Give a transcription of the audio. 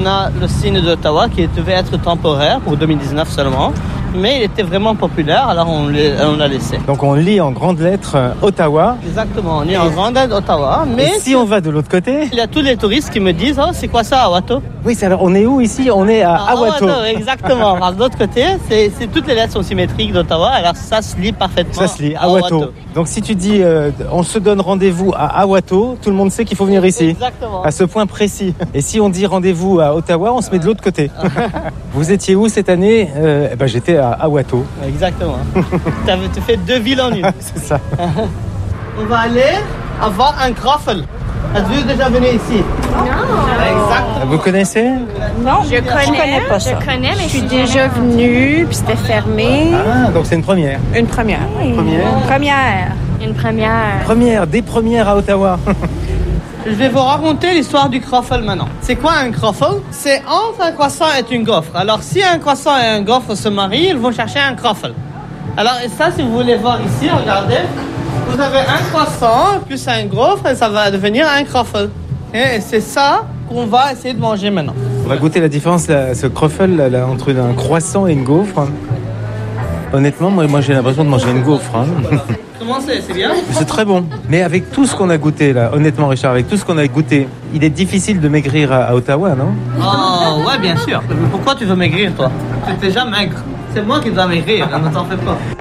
On a le signe d'Ottawa qui devait être temporaire pour 2019 seulement. Mais il était vraiment populaire, alors on l'a laissé. Donc on lit en grandes lettres Ottawa. Exactement, on lit en grandes lettres Ottawa. Mais et si on va de l'autre côté, il y a tous les touristes qui me disent « Oh, c'est quoi ça, Awato ?» Oui, alors on est où ici? On est à Awato. Exactement. Alors, de l'autre côté, toutes les lettres sont symétriques d'Ottawa, alors ça se lit parfaitement. Ça se lit, Awato. Donc si tu dis on se donne rendez-vous à Awato, tout le monde sait qu'il faut venir ici. Exactement. À ce point précis. Et si on dit rendez-vous à Ottawa, on se met de l'autre côté. Vous étiez où cette année? J'étais à Awato. Exactement. Tu fais 2 villes en une. C'est ça. On va aller avoir un croffle. Êtes-vous déjà venu ici? Non. Exactement. Vous connaissez? Non, je connais pas ça. Je connais, mais je suis déjà venue, puis c'était fermé. Ah, donc c'est une première. Une première. Une première. Première, des premières à Ottawa. Je vais vous raconter l'histoire du croffle maintenant. C'est quoi un croffle? C'est entre un croissant et une gaufre. Alors, si un croissant et un gaufre se marient, ils vont chercher un croffle. Alors, et ça, si vous voulez voir ici, regardez. Vous avez un croissant plus un gaufre et ça va devenir un croffle. Et c'est ça qu'on va essayer de manger maintenant. On va goûter la différence, ce croffle là, entre un croissant et une gaufre. Honnêtement, moi j'ai l'impression de manger une gaufre. Comment c'est bien? C'est très bon. Mais avec tout ce qu'on a goûté là, honnêtement Richard, avec tout ce qu'on a goûté, il est difficile de maigrir à Ottawa, non? Oh, ouais, bien sûr. Pourquoi tu veux maigrir, toi? Tu es déjà maigre. C'est moi qui dois maigrir, ne t'en fais pas.